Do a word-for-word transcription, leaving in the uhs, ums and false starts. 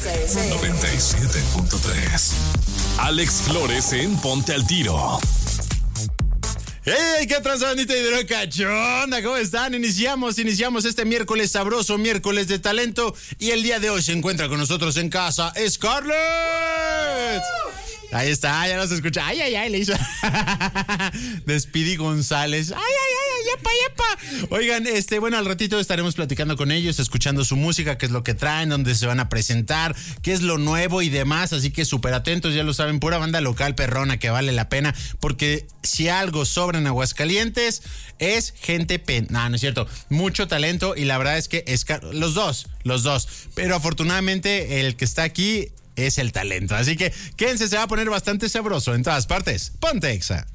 noventa y siete punto tres. Alex Flores en Ponte al Tiro. ¡Hey! ¿Qué transbandita hidrocachonda? ¿Cómo están? Iniciamos, iniciamos este miércoles sabroso, miércoles de talento. Y el día de hoy se encuentra con nosotros en casa Scarlett. Ahí está, ya nos escucha. Ay, ay, ay, le hizo. Despidi González. Ay, ay, ay, yepa, yepa. Oigan, este, bueno, al ratito estaremos platicando con ellos, escuchando su música, qué es lo que traen, dónde se van a presentar, qué es lo nuevo y demás. Así que súper atentos, ya lo saben, pura banda local perrona que vale la pena. Porque si algo sobra en Aguascalientes, es gente pen... No, no es cierto. Mucho talento y la verdad es que es car... los dos, los dos. Pero afortunadamente el que está aquí es el talento. Así que quédense, se va a poner bastante sabroso en todas partes. Ponte Exa.